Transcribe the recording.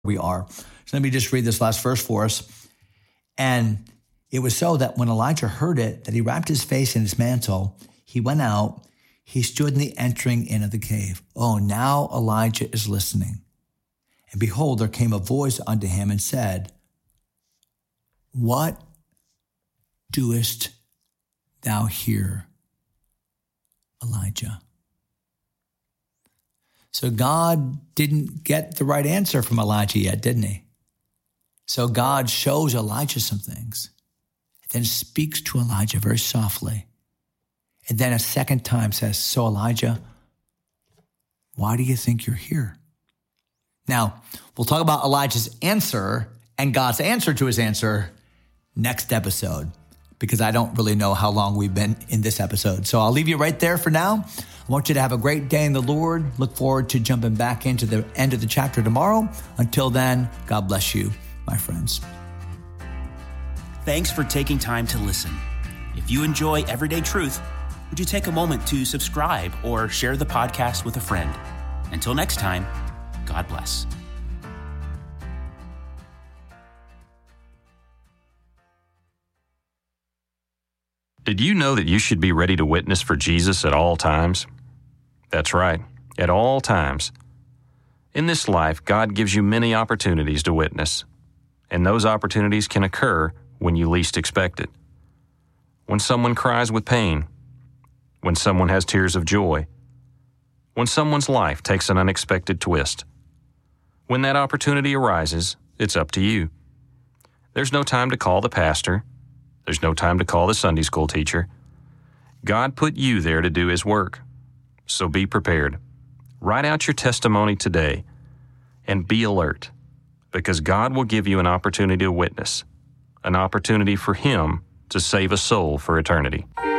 we are. So let me just read this last verse for us. And it was so that when Elijah heard it, that he wrapped his face in his mantle, he went out, he stood in the entering in of the cave. Oh, now Elijah is listening. And behold, there came a voice unto him and said, what doest thou here, Elijah? So God didn't get the right answer from Elijah yet, didn't he? So God shows Elijah some things, then speaks to Elijah very softly. And then a second time says, so Elijah, why do you think you're here? Now, we'll talk about Elijah's answer and God's answer to his answer next episode, because I don't really know how long we've been in this episode. So I'll leave you right there for now. I want you to have a great day in the Lord. Look forward to jumping back into the end of the chapter tomorrow. Until then, God bless you, my friends. Thanks for taking time to listen. If you enjoy Everyday Truth, would you take a moment to subscribe or share the podcast with a friend? Until next time, God bless. Did you know that you should be ready to witness for Jesus at all times? That's right, at all times. In this life, God gives you many opportunities to witness, and those opportunities can occur when you least expect it. When someone cries with pain, when someone has tears of joy, when someone's life takes an unexpected twist. When that opportunity arises, it's up to you. There's no time to call the pastor. There's no time to call the Sunday school teacher. God put you there to do His work. So be prepared. Write out your testimony today and be alert, because God will give you an opportunity to witness, an opportunity for Him to save a soul for eternity.